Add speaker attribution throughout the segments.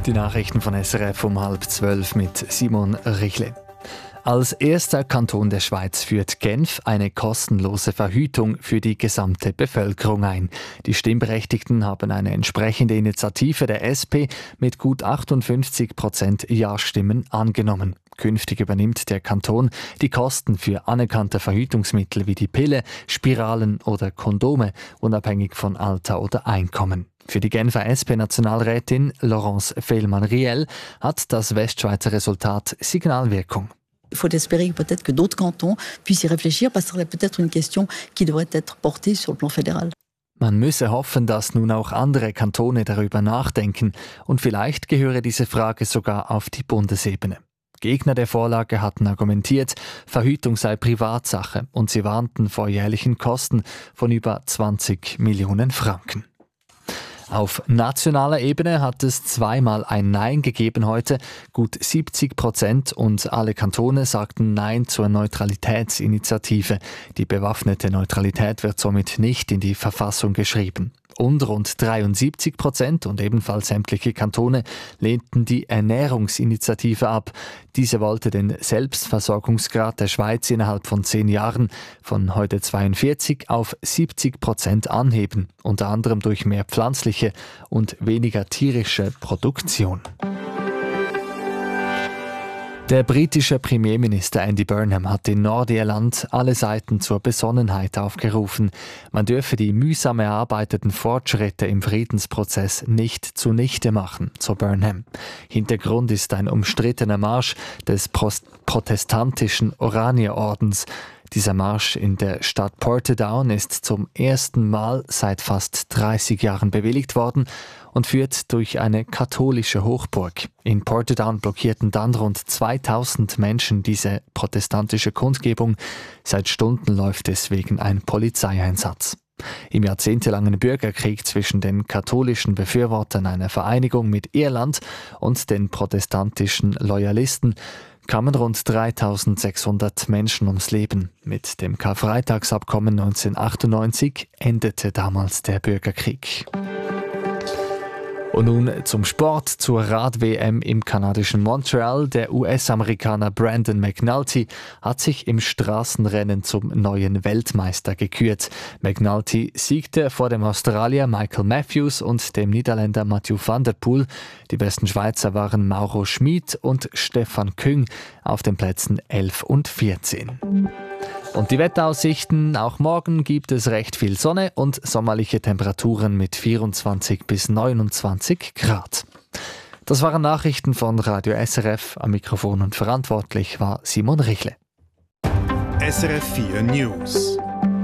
Speaker 1: Die Nachrichten von SRF um 11:30 mit Simon Richle. Als erster Kanton der Schweiz führt Genf eine kostenlose Verhütung für die gesamte Bevölkerung ein. Die Stimmberechtigten haben eine entsprechende Initiative der SP mit gut 58% Ja-Stimmen angenommen. Künftig übernimmt der Kanton die Kosten für anerkannte Verhütungsmittel wie die Pille, Spiralen oder Kondome, unabhängig von Alter oder Einkommen. Für die Genfer SP-Nationalrätin Laurence Fehlmann-Riel hat das Westschweizer Resultat Signalwirkung.
Speaker 2: Il faut espérer peut-être que d'autres cantons puissent y réfléchir, parce que ce serait peut-être une question qui devrait être portée sur le plan fédéral.
Speaker 1: Man müsse hoffen, dass nun auch andere Kantone darüber nachdenken und vielleicht gehöre diese Frage sogar auf die Bundesebene. Gegner der Vorlage hatten argumentiert, Verhütung sei Privatsache und sie warnten vor jährlichen Kosten von über 20 Millionen Franken. Auf nationaler Ebene hat es zweimal ein Nein gegeben heute. Gut 70% und alle Kantone sagten Nein zur Neutralitätsinitiative. Die bewaffnete Neutralität wird somit nicht in die Verfassung geschrieben. Und rund 73% und ebenfalls sämtliche Kantone lehnten die Ernährungsinitiative ab. Diese wollte den Selbstversorgungsgrad der Schweiz innerhalb von 10 Jahren von heute 42 auf 70% anheben, unter anderem durch mehr pflanzliche und weniger tierische Produktion. Der britische Premierminister Andy Burnham hat in Nordirland alle Seiten zur Besonnenheit aufgerufen. Man dürfe die mühsam erarbeiteten Fortschritte im Friedensprozess nicht zunichte machen, so Burnham. Hintergrund ist ein umstrittener Marsch des protestantischen Oranierordens. Dieser Marsch in der Stadt Portadown ist zum ersten Mal seit fast 30 Jahren bewilligt worden und führt durch eine katholische Hochburg. In Portadown blockierten dann rund 2000 Menschen diese protestantische Kundgebung. Seit Stunden läuft deswegen ein Polizeieinsatz. Im jahrzehntelangen Bürgerkrieg zwischen den katholischen Befürwortern einer Vereinigung mit Irland und den protestantischen Loyalisten kamen rund 3600 Menschen ums Leben. Mit dem Karfreitagsabkommen 1998 endete damals der Bürgerkrieg. Und nun zum Sport, zur Rad-WM im kanadischen Montreal. Der US-Amerikaner Brandon McNulty hat sich im Straßenrennen zum neuen Weltmeister gekürt. McNulty siegte vor dem Australier Michael Matthews und dem Niederländer Mathieu van der Poel. Die besten Schweizer waren Mauro Schmid und Stefan Küng auf den Plätzen 11 und 14. Und die Wetteraussichten: Auch morgen gibt es recht viel Sonne und sommerliche Temperaturen mit 24 bis 29 Grad. Das waren Nachrichten von Radio SRF. Am Mikrofon und verantwortlich war Simon Richle.
Speaker 3: SRF 4 News.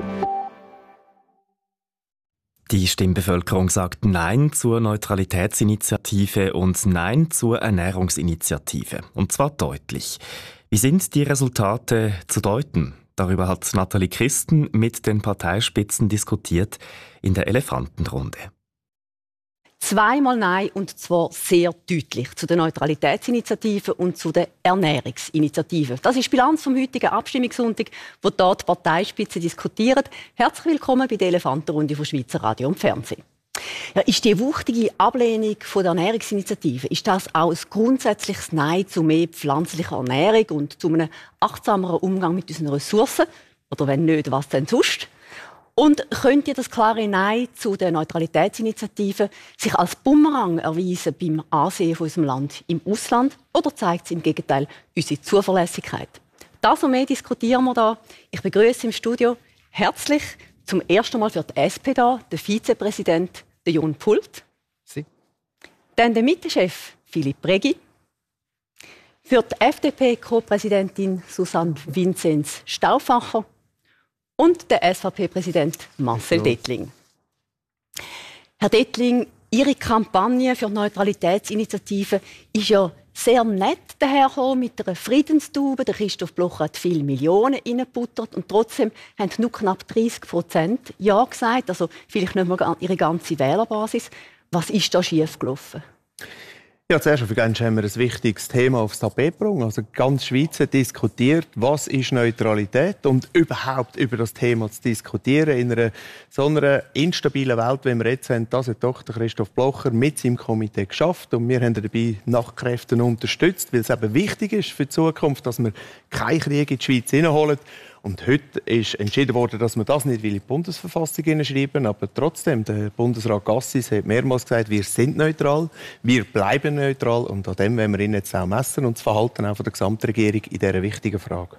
Speaker 4: Die Stimmbevölkerung sagt Nein zur Neutralitätsinitiative und Nein zur Ernährungsinitiative. Und zwar deutlich. Wie sind die Resultate zu deuten? Darüber hat Nathalie Christen mit den Parteispitzen diskutiert in der Elefantenrunde.
Speaker 5: Zweimal Nein, und zwar sehr deutlich, zu der Neutralitätsinitiative und zu der Ernährungsinitiative. Das ist die Bilanz vom heutigen Abstimmungssonntag, wo dort die Parteispitze diskutieren. Herzlich willkommen bei der Elefantenrunde von Schweizer Radio und Fernsehen. Ja, ist die wuchtige Ablehnung von der Ernährungsinitiative, ist das auch ein grundsätzliches Nein zu mehr pflanzlicher Ernährung und zu einem achtsameren Umgang mit unseren Ressourcen? Oder wenn nicht, was denn sonst? Und könnte das klare Nein zu der Neutralitätsinitiative sich als Bumerang erweisen beim Ansehen von unserem Land im Ausland? Oder zeigt es im Gegenteil unsere Zuverlässigkeit? Das und mehr diskutieren wir da. Ich begrüße im Studio herzlich zum ersten Mal für die SP da den Vizepräsident Jon Pult.
Speaker 6: Sie.
Speaker 5: Dann der Mittelchef Philipp Regi. Für die FDP Co-Präsidentin Susanne Vinzenz Stauffacher. Und der SVP-Präsident Marcel Dettling. Herr Dettling, Ihre Kampagne für die Neutralitätsinitiative ist ja sehr nett dahergekommen mit einer Friedenstube. Der Christoph Blocher hat viele Millionen reingebuttert und trotzdem haben nur knapp 30% Ja gesagt. Also vielleicht nicht mehr Ihre ganze Wählerbasis. Was ist da schiefgelaufen?
Speaker 6: Ja, zuerst auf jeden Fall haben wir ein wichtiges Thema aufs Tapet gebracht. Also ganz Schweiz hat diskutiert, was ist Neutralität und überhaupt über das Thema zu diskutieren in einer so einer instabilen Welt, wie wir jetzt haben. Das hat Dr. Christoph Blocher mit seinem Komitee geschafft und wir haben dabei nach Kräften unterstützt, weil es eben wichtig ist für die Zukunft, dass wir keinen Krieg in die Schweiz hineinholen. Und heute ist entschieden worden, dass man das nicht in die Bundesverfassung hineinschreiben will. Aber trotzdem, der Bundesrat Gassis hat mehrmals gesagt, wir sind neutral, wir bleiben neutral. Und an dem wollen wir Ihnen jetzt auch messen und das Verhalten auch von der Gesamtregierung in dieser wichtigen Frage.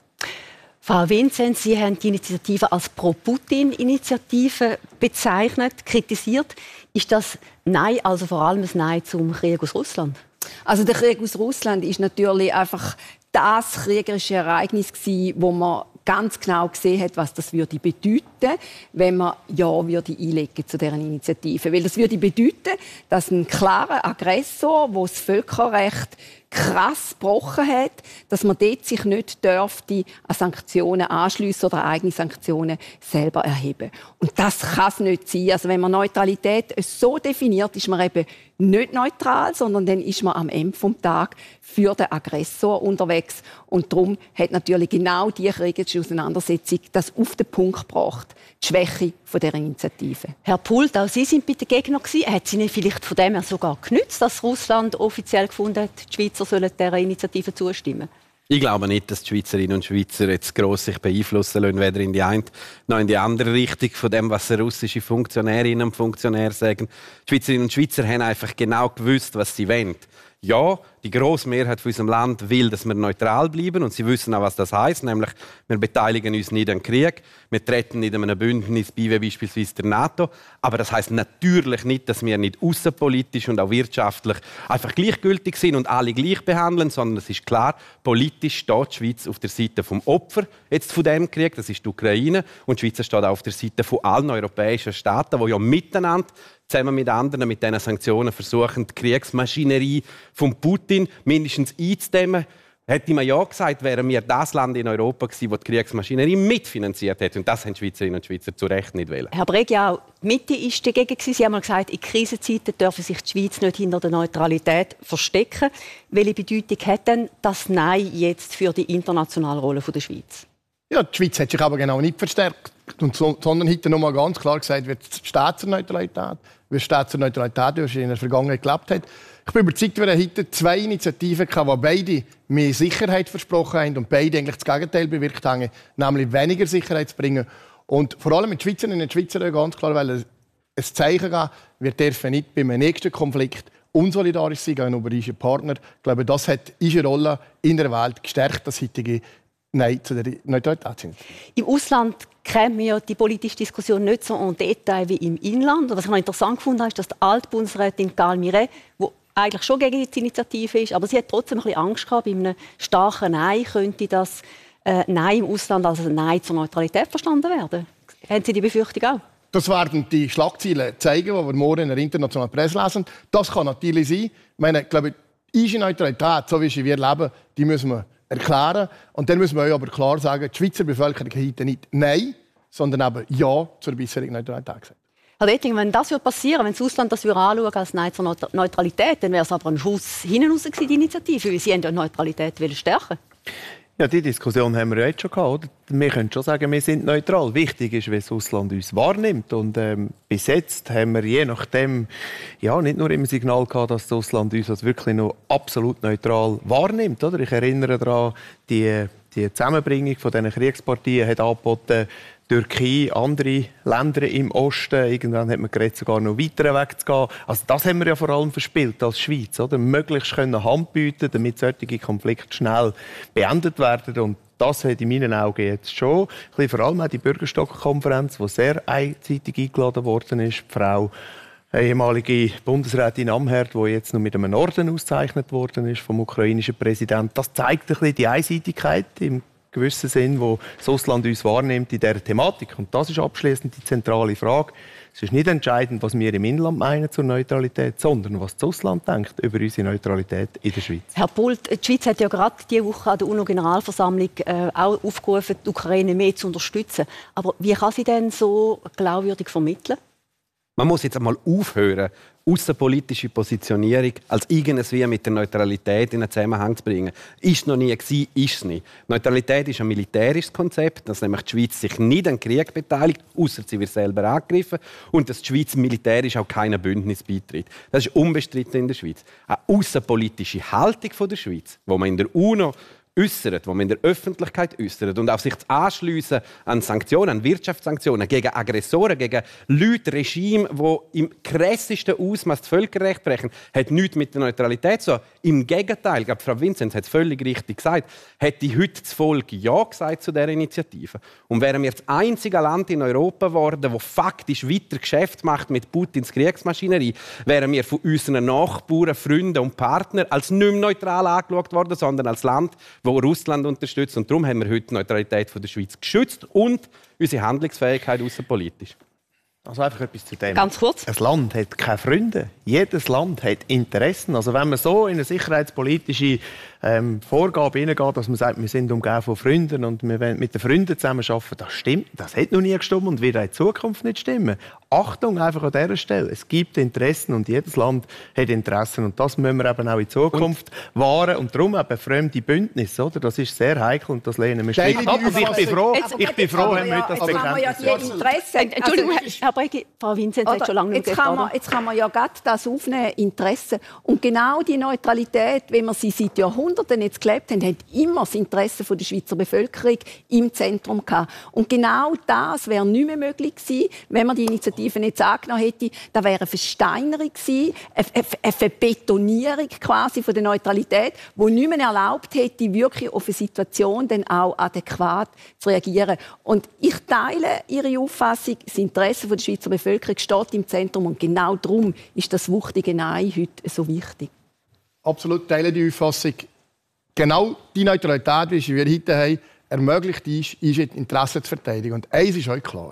Speaker 5: Frau Vinzenz, Sie haben die Initiative als Pro-Putin-Initiative bezeichnet, kritisiert. Ist das Nein, also vor allem ein Nein zum Krieg aus Russland?
Speaker 7: Also der Krieg aus Russland ist natürlich einfach das kriegerische Ereignis gewesen, wo man ganz genau gesehen hat, was das würde bedeuten, wenn man ja würde einlegen zu deren Initiative. Weil das würde bedeuten, dass ein klarer Aggressor, der das Völkerrecht krass gebrochen hat, dass man dort sich nicht dürfte an Sanktionen anschliessen oder eigene Sanktionen selber erheben. Und das kann es nicht sein. Also wenn man Neutralität so definiert, ist man eben nicht neutral, sondern dann ist man am Ende des Tages für den Aggressor unterwegs. Und darum hat natürlich genau die kriegerische Auseinandersetzung das auf den Punkt gebracht, die Schwäche dieser Initiative.
Speaker 5: Herr Pult, auch Sie sind bei den Gegnern gewesen. Hat es Ihnen vielleicht von dem her sogar genützt, dass Russland offiziell gefunden hat, die Schweizer sollen dieser Initiative zustimmen?
Speaker 8: Ich glaube nicht, dass die Schweizerinnen und Schweizer jetzt gross sich beeinflussen lassen, weder in die eine noch in die andere Richtung von dem, was russische Funktionärinnen und Funktionäre sagen. Die Schweizerinnen und Schweizer haben einfach genau gewusst, was sie wollen. Ja, die grosse Mehrheit von unserem Land will, dass wir neutral bleiben und sie wissen auch, was das heisst, nämlich wir beteiligen uns nicht am Krieg, wir treten nicht einem Bündnis bei, wie beispielsweise der NATO, aber das heisst natürlich nicht, dass wir nicht außenpolitisch und auch wirtschaftlich einfach gleichgültig sind und alle gleich behandeln, sondern es ist klar, politisch steht die Schweiz auf der Seite vom Opfer jetzt von dem Krieg, das ist die Ukraine, und die Schweiz steht auch auf der Seite von allen europäischen Staaten, die ja miteinander zusammen mit anderen, mit diesen Sanktionen versuchen, die Kriegsmaschinerie von Putin mindestens einzudämmen. Hätte man ja gesagt, wären wir das Land in Europa gewesen, das die Kriegsmaschinerie mitfinanziert hat. Und das haben die Schweizerinnen und Schweizer zu Recht nicht wollen.
Speaker 5: Herr Bregiau, die Mitte ist dagegen. Sie haben mal gesagt, in Krisenzeiten dürfen sich die Schweiz nicht hinter der Neutralität verstecken. Welche Bedeutung hat denn das Nein jetzt für die internationale Rolle der Schweiz?
Speaker 9: Ja, die Schweiz hat sich aber genau nicht verstärkt, sondern heute noch mal ganz klar gesagt, wird Staatsneutralität, wie Staatsneutralität in der Vergangenheit gelebt hat. Ich bin überzeugt, wir haben heute zwei Initiativen gehabt, die beide mehr Sicherheit versprochen haben und beide eigentlich das Gegenteil bewirkt haben, nämlich weniger Sicherheit zu bringen. Und vor allem mit Schweizerinnen und Schweizern ganz klar ein Zeichen geben, wir dürfen nicht beim nächsten Konflikt unsolidarisch sein gegenüber unseren Partnern. Ich glaube, das hat unsere Rolle in der Welt gestärkt, das heutige Nein zu der Neutralität sind.
Speaker 5: Im Ausland kennt man ja die politische Diskussion nicht so en Detail wie im Inland. Was ich noch interessant gefunden habe, ist, dass die Altbundesrätin Carl Miret, die eigentlich schon gegen die Initiative ist, aber sie hat trotzdem ein bisschen Angst gehabt, bei einem starken Nein könnte das Nein im Ausland als ein Nein zur Neutralität verstanden werden. Haben Sie die Befürchtung auch?
Speaker 9: Das werden die Schlagzeilen zeigen, die wir morgen in der internationalen Presse lesen. Das kann natürlich sein. Ich meine, ich glaube, unsere Neutralität, so wie wir leben, die müssen wir erklären. Und dann müssen wir aber klar sagen, die Schweizer Bevölkerung hat heute nicht Nein, sondern eben Ja zur bisherigen Neutralität gesagt.
Speaker 5: Herr Detting, wenn das passieren würde, wenn das Ausland das anschauen als Nein zur Neutralität, dann wäre es aber ein Schuss hinten raus gewesen, die Initiative, weil sie die Neutralität stärken wollen.
Speaker 6: Ja, die Diskussion haben wir ja jetzt schon gehabt. Oder? Wir können schon sagen, wir sind neutral. Wichtig ist, wie das Ausland uns wahrnimmt. Und bis jetzt haben wir je nachdem ja, nicht nur im Signal gehabt, dass das Ausland uns als wirklich noch absolut neutral wahrnimmt. Oder? Ich erinnere daran, die Zusammenbringung von diesen Kriegspartien hat angeboten, Türkei, andere Länder im Osten. Irgendwann hat man geredet, sogar noch weiter wegzugehen. Also das haben wir ja vor allem verspielt als Schweiz. Oder? Möglichst können Hand bieten, damit solche Konflikte schnell beendet werden. Und das hat in meinen Augen jetzt schon. Vor allem auch die Bürgerstockkonferenz, die sehr einseitig eingeladen worden ist. Die Frau, ehemalige Bundesrätin Amherd, die jetzt noch mit einem Orden ausgezeichnet worden ist vom ukrainischen Präsidenten. Das zeigt ein bisschen die Einseitigkeit im gewissen Sinn, wo das Ausland uns wahrnimmt in dieser Thematik. Und das ist abschließend die zentrale Frage. Es ist nicht entscheidend, was wir im Inland meinen zur Neutralität, sondern was das Ausland denkt über unsere Neutralität in der Schweiz.
Speaker 5: Herr Pult, die Schweiz hat ja gerade diese Woche an der UNO-Generalversammlung auch aufgerufen, die Ukraine mehr zu unterstützen. Aber wie kann sie denn so glaubwürdig vermitteln?
Speaker 8: Man muss jetzt einmal aufhören, aussenpolitische Positionierung als irgendwie mit der Neutralität in einen Zusammenhang zu bringen. Ist noch nie gewesen, ist es nicht. Neutralität ist ein militärisches Konzept, dass nämlich die Schweiz sich nicht an Krieg beteiligt, außer sie wird selber angegriffen, und dass die Schweiz militärisch auch keinem Bündnis beitritt. Das ist unbestritten in der Schweiz. Eine aussenpolitische Haltung der Schweiz, die man in der UNO äußert, wo man in der Öffentlichkeit äußert und auch sich anschliessen an Sanktionen, an Wirtschaftssanktionen gegen Aggressoren, gegen Leute, Regime, die im krassesten Ausmaß das Völkerrecht brechen, hat nichts mit der Neutralität zu tun. Im Gegenteil, ich glaube, Frau Vinzenz hat es völlig richtig gesagt, hätte heute das Volk Ja gesagt zu dieser Initiative. Und wären wir das einzige Land in Europa geworden, das faktisch weiter Geschäft macht mit Putins Kriegsmaschinerie, wären wir von unseren Nachbarn, Freunden und Partnern als nicht mehr neutral angeschaut worden, sondern als Land, wo Russland unterstützt. Und darum haben wir heute die Neutralität der Schweiz geschützt und unsere Handlungsfähigkeit außenpolitisch.
Speaker 6: Also einfach etwas zu dem.
Speaker 5: Ganz kurz.
Speaker 6: Ein Land hat keine Freunde. Jedes Land hat Interessen. Also wenn man so in eine sicherheitspolitische Vorgabe hineingeht, dass man sagt, wir sind umgeben von Freunden und wir wollen mit den Freunden zusammenarbeiten, das stimmt. Das hat noch nie gestimmt und wird auch in Zukunft nicht stimmen. Achtung einfach an dieser Stelle. Es gibt Interessen und jedes Land hat Interessen. Und das müssen wir eben auch in Zukunft wahren. Und darum eben fremde Bündnisse. Oder? Das ist sehr heikel und das lehnen wir strikt ab. Und ich bin froh, haben wir heute das
Speaker 7: Bekenntnis.
Speaker 5: Entschuldigung, Herr Bregi, Frau Vinzenz hat schon lange nicht gesagt.
Speaker 7: Jetzt kann man ja gerade das aufnehmen, Interesse. Und genau die Neutralität, wie wir sie seit Jahrhunderten jetzt gelebt haben, hat immer das Interesse der Schweizer Bevölkerung im Zentrum gehabt. Und genau das wäre nicht mehr möglich gewesen, wenn man die Initiative nicht angenommen hätte. Das wäre eine Versteinerung gewesen, eine Verbetonierung quasi von der Neutralität, die nicht mehr erlaubt hätte, wirklich auf eine Situation dann auch adäquat zu reagieren. Und ich teile Ihre Auffassung, das Interesse der Schweizer Bevölkerung steht im Zentrum und genau darum ist das wuchtige Nein heute so wichtig.
Speaker 9: Absolut teile die Auffassung. Genau die Neutralität, wie wir heute haben, ermöglicht ist Interessen zu verteidigen. Und eins ist euch klar.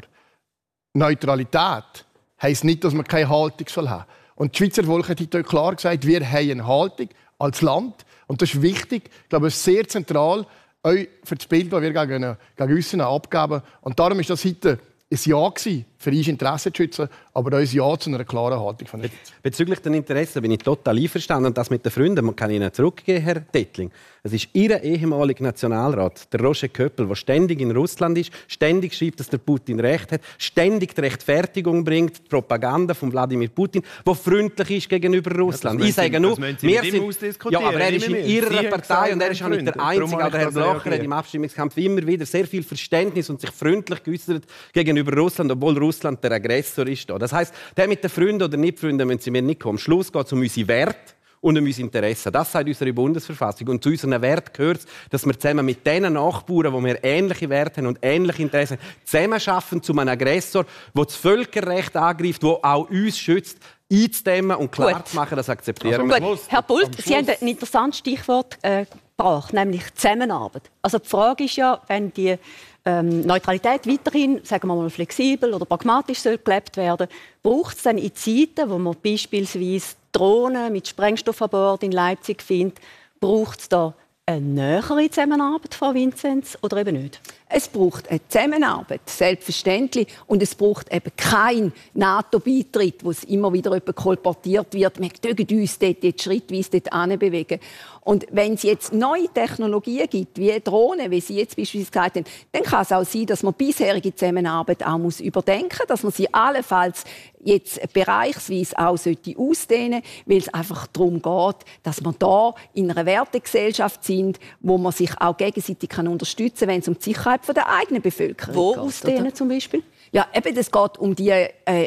Speaker 9: Neutralität heisst nicht, dass man keine Haltung haben soll. Und die Schweizer Volk hat heute klar gesagt, wir haben eine Haltung als Land. Und das ist wichtig. Ich glaube, es ist sehr zentral für das Bild, das wir gegen uns abgeben. Und darum ist das heute ein Ja gewesen, für unsere Interessen zu schützen, aber auch ein Ja zu einer klaren Haltung von
Speaker 8: Bezüglich den Interessen bin ich total einverstanden. Und das mit den Freunden, man kann Ihnen zurückgeben, Herr Dettling. Es ist Ihr ehemaliger Nationalrat, der Roger Köppel, der ständig in Russland ist, ständig schreibt, dass der Putin Recht hat, ständig die Rechtfertigung bringt, die Propaganda von Wladimir Putin, der freundlich ist gegenüber Russland.
Speaker 6: Ja,
Speaker 8: ich sage nur,
Speaker 6: wir sind...
Speaker 8: Ja, aber er ist in Ihrer Partei und er ist auch nicht der Einzige. Aber Herr Blocher hat im Abstimmungskampf immer wieder sehr viel Verständnis und sich freundlich geäußert gegenüber Russland, obwohl Russland der Aggressor ist. Das heisst, der mit den Freunden oder nicht Freunden müssen Sie mir nicht kommen. Am Schluss geht es um unsere Werte und um unsere Interessen. Das sagt unsere Bundesverfassung. Und zu unseren Werten gehört, dass wir zusammen mit den Nachbarn, wo wir ähnliche Werte haben und ähnliche Interessen, zusammenarbeiten zu einem Aggressor, der das Völkerrecht angreift, der auch uns schützt, einzudämmen und klar zu machen, das akzeptieren wir.
Speaker 5: Gut. Herr Bult, Sie haben ein interessantes Stichwort gebracht, nämlich Zusammenarbeit. Also die Frage ist ja, wenn die Neutralität weiterhin, sagen wir mal, flexibel oder pragmatisch soll gelebt werden, braucht es dann in Zeiten, wo man beispielsweise Drohnen mit Sprengstoff an Bord in Leipzig findet, braucht es da eine nähere Zusammenarbeit, Frau Vinzenz, oder eben nicht?
Speaker 7: Es braucht eine Zusammenarbeit, selbstverständlich. Und es braucht eben keinen NATO-Beitritt, wo es immer wieder kolportiert wird. Wir dürfen uns dort jetzt schrittweise dorthin bewegen. Und wenn es jetzt neue Technologien gibt, wie Drohnen, wie Sie jetzt beispielsweise gesagt haben, dann kann es auch sein, dass man bisherige Zusammenarbeit auch überdenken muss, dass man sie allenfalls jetzt bereichsweise auch ausdehnen sollte, weil es einfach darum geht, dass wir da in einer Wertegesellschaft sind, wo man sich auch gegenseitig unterstützen kann, wenn es um die Sicherheit der eigenen Bevölkerung geht.
Speaker 5: Wo ausdehnen zum Beispiel?
Speaker 7: Ja, eben, es geht um die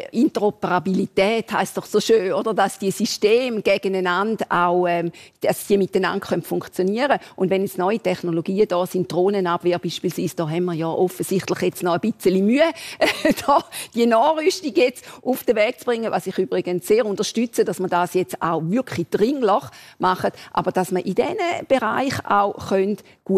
Speaker 7: Interoperabilität, heisst doch so schön, oder? Dass die Systeme gegeneinander auch, dass die miteinander funktionieren können. Und wenn jetzt neue Technologien da sind, Drohnenabwehr beispielsweise, da haben wir ja offensichtlich jetzt noch ein bisschen Mühe, da die Nachrüstung jetzt auf den Weg zu bringen, was ich übrigens sehr unterstütze, dass man das jetzt auch wirklich dringlich macht, aber dass man in diesen Bereich auch gut